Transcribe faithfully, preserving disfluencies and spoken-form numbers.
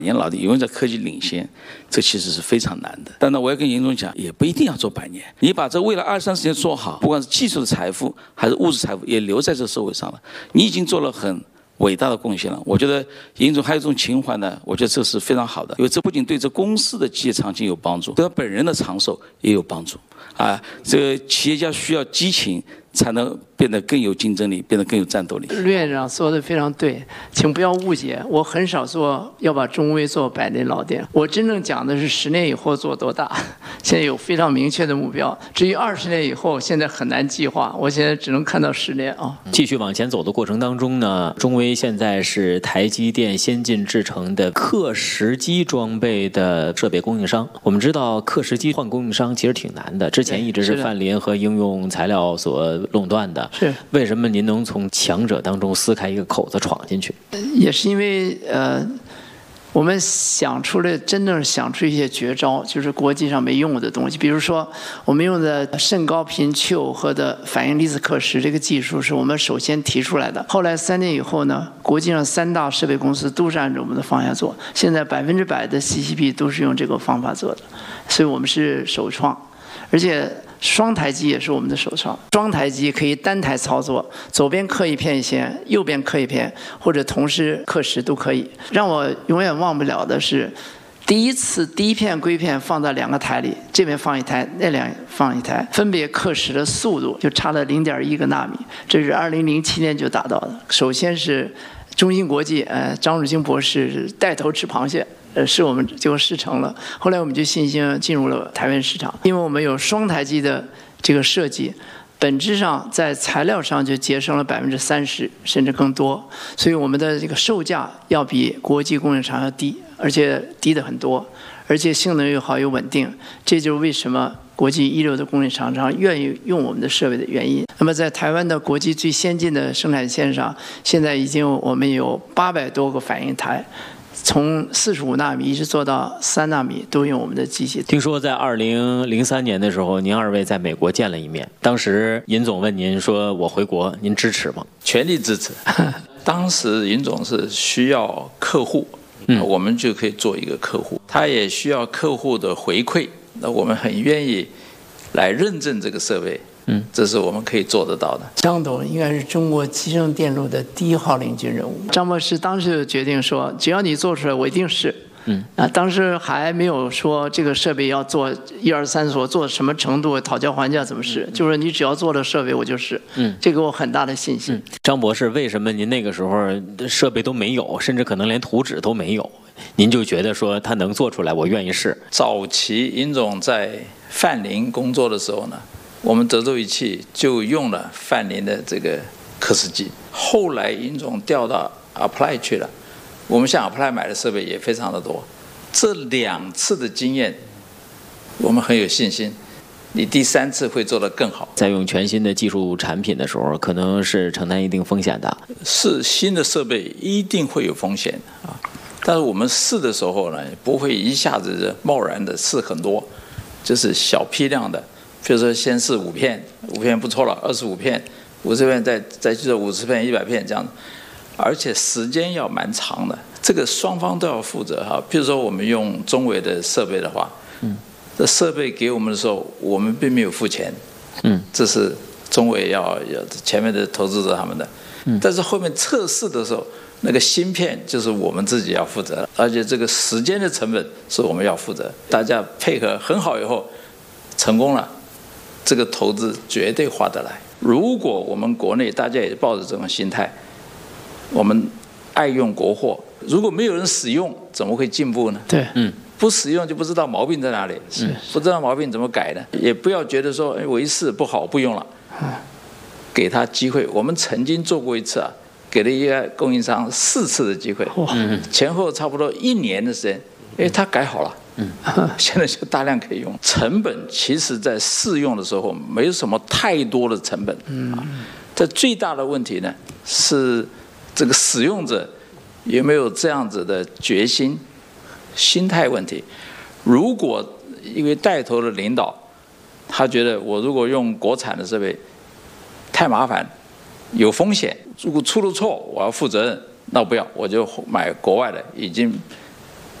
年老店永远在科技领先，这其实是非常难的。但呢，我要跟严总讲，也不一定要做百年。你把这未来二三十年做好，不管是技术的财富还是物质财富，也留在这个社会上了。你已经做了很伟大的贡献了。我觉得严总还有一种情怀呢，我觉得这是非常好的，因为这不仅对这公司的基业长青有帮助，对他本人的长寿也有帮助。啊，这个企业家需要激情，才能变得更有竞争力，变得更有战斗力。 陆院长说的非常对，请不要误解，我很少说要把中微做百年老店，我真正讲的是十年以后做多大，现在有非常明确的目标。至于二十年以后，现在很难计划，我现在只能看到十年啊。 继续往前走的过程当中呢，中微现在是台积电先进制程的刻蚀机装备的设备供应商。我们知道刻蚀机换供应商其实挺难的，之前一直是范林和应用材料所垄断的。 是， 为什么您能从强者当中撕开一个口子闯进去？ 也是因为呃，我们想出了真正想出一些绝招，就是国际上没用的东西。比如说，我们用的甚高频氬和的反应离子刻蚀这个技术是我们首先提出来的。后来三年以后呢，国际上三大设备公司都是按照我们的方向做，现在百分之百的 C C P 都是用这个方法做的，所以我们是首创，而且。双台机也是我们的首创，双台机可以单台操作，左边刻一片线，右边刻一片，或者同时刻蚀都可以。让我永远忘不了的是，第一次第一片硅片放在两个台里，这边放一台，那两放一台，分别刻蚀的速度就差了零点一个纳米，这是二零零七年就达到的。首先是中芯国际，呃，张汝京博士带头吃螃蟹。呃，是我们就事成了。后来我们就信心进入了台湾市场，因为我们有双台机的这个设计，本质上在材料上就节省了百分之三十甚至更多，所以我们的这个售价要比国际供应商要低，而且低的很多，而且性能又好又稳定。这就是为什么国际一流的供应厂商愿意用我们的设备的原因。那么在台湾的国际最先进的生产线上，现在已经我们有八百多个反应台。从四十五纳米一直做到三纳米，都用我们的机器。 听说在二零零三年的时候，您二位在美国见了一面，当时尹总问您说：“我回国，您支持吗？” 全力支持。当时尹总是需要客户，嗯，我们就可以做一个客户；他也需要客户的回馈，那我们很愿意来认证这个设备。嗯，这是我们可以做得到的。 张董应该是中国集成电路的第一号领军人物。张博士当时就决定说，只要你做出来，我一定是。嗯，啊，当时还没有说这个设备要做一二三所做什么程度，讨价还价怎么试，嗯、就是你只要做了设备，我就试。嗯，这给我很大的信心。嗯、 张博士，为什么您那个时候设备都没有，甚至可能连图纸都没有，您就觉得说他能做出来，我愿意试？ 早期尹总在范林工作的时候呢，我们德州仪器就用了范林的这个刻蚀机，后来尹总调到 Apply 去了，我们向 Apply 买的设备也非常的多。这两次的经验，我们很有信心，你第三次会做得更好。 在用全新的技术产品的时候，可能是承担一定风险的。 是新的设备一定会有风险啊，但是我们试的时候呢，不会一下子贸然的试很多，就是小批量的。比如说先试五片，五片不错了，二十五片，五十片，再再去做五十片、一百片这样，而且时间要蛮长的，这个双方都要负责哈。比如说我们用中微的设备的话，嗯，这设备给我们的时候，我们并没有付钱，嗯，这是中微要要前面的投资者他们的，嗯，但是后面测试的时候，那个芯片就是我们自己要负责，而且这个时间的成本是我们要负责，大家配合很好以后，成功了。这个投资绝对划得来。如果我们国内大家也抱着这种心态，我们爱用国货，如果没有人使用，怎么会进步呢？ 对， 嗯，不使用就不知道毛病在哪里，是不知道毛病怎么改呢？也不要觉得说，哎，我一试不好不用了，给他机会。我们曾经做过一次啊，给了一个供应商四次的机会，前后差不多一年的时间，因为他改好了。嗯，现在就大量可以用。成本其实在试用的时候没有什么太多的成本，嗯，这最大的问题呢是这个使用者有没有这样子的决心、心态问题。如果因为带头的领导，他觉得我如果用国产的设备太麻烦、有风险，如果出了错我要负责任，那不要，我就买国外的已经